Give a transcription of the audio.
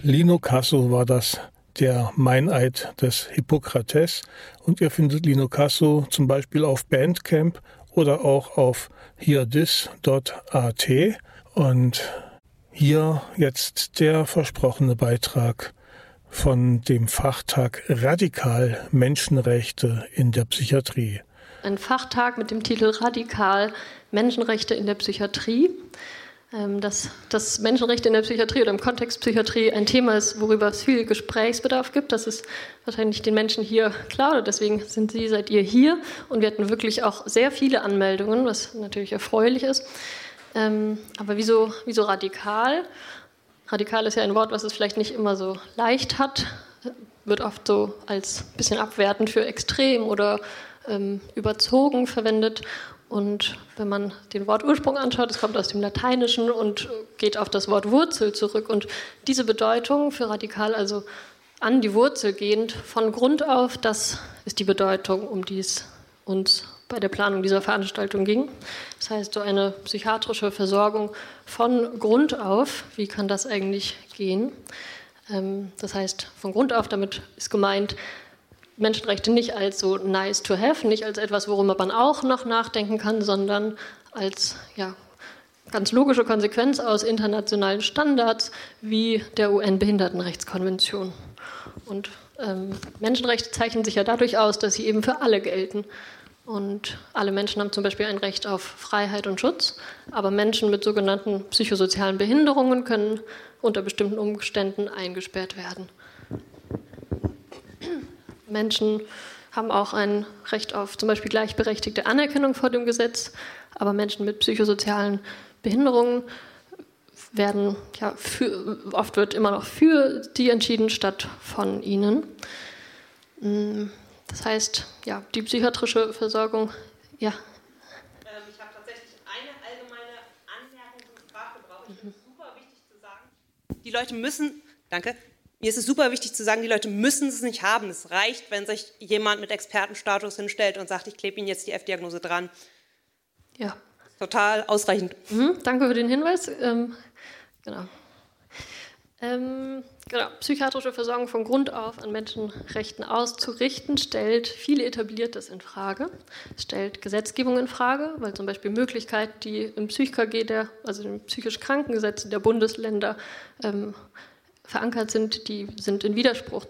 Lino Casso war das, der Meineid des Hippokrates. Und ihr findet Lino Casso zum Beispiel auf Bandcamp oder auch auf hearthis.at. Und hier jetzt der versprochene Beitrag von dem Fachtag Radikal Menschenrechte in der Psychiatrie. Ein Fachtag mit dem Titel Radikal Menschenrechte in der Psychiatrie. Dass Menschenrechte in der Psychiatrie oder im Kontext Psychiatrie ein Thema ist, worüber es viel Gesprächsbedarf gibt. Das ist wahrscheinlich den Menschen hier klar, oder deswegen seid ihr hier. Und wir hatten wirklich auch sehr viele Anmeldungen, was natürlich erfreulich ist. Aber wieso radikal? Radikal ist ja ein Wort, was es vielleicht nicht immer so leicht hat, wird oft so als ein bisschen abwertend für extrem oder überzogen verwendet. Und wenn man den Wortursprung anschaut, es kommt aus dem Lateinischen und geht auf das Wort Wurzel zurück. Und diese Bedeutung für radikal, also an die Wurzel gehend, von Grund auf, das ist die Bedeutung, um die es uns bei der Planung dieser Veranstaltung ging. Das heißt, so eine psychiatrische Versorgung von Grund auf, wie kann das eigentlich gehen? Das heißt, von Grund auf, damit ist gemeint, Menschenrechte nicht als so nice to have, nicht als etwas, worüber man auch noch nachdenken kann, sondern als ganz logische Konsequenz aus internationalen Standards wie der UN-Behindertenrechtskonvention. Und Menschenrechte zeichnen sich ja dadurch aus, dass sie eben für alle gelten. Und alle Menschen haben zum Beispiel ein Recht auf Freiheit und Schutz, aber Menschen mit sogenannten psychosozialen Behinderungen können unter bestimmten Umständen eingesperrt werden. Menschen haben auch ein Recht auf zum Beispiel gleichberechtigte Anerkennung vor dem Gesetz, aber Menschen mit psychosozialen Behinderungen werden, oft wird immer noch für die entschieden, statt von ihnen. Das heißt, die psychiatrische Versorgung, Ich habe tatsächlich eine allgemeine Anmerkung zum Sprachgebrauch. Ich finde es super wichtig zu sagen, die Leute müssen, mir ist es super wichtig zu sagen, die Leute müssen es nicht haben. Es reicht, wenn sich jemand mit Expertenstatus hinstellt und sagt, ich klebe Ihnen jetzt die F-Diagnose dran. Ja. Total ausreichend. Danke für den Hinweis. Psychiatrische Versorgung von Grund auf an Menschenrechten auszurichten, stellt viele Etabliertes in Frage. Es stellt Gesetzgebung in Frage, weil zum Beispiel Möglichkeiten, die im PsychKG, also im psychisch Krankengesetz der Bundesländer, verankert sind, die sind in Widerspruch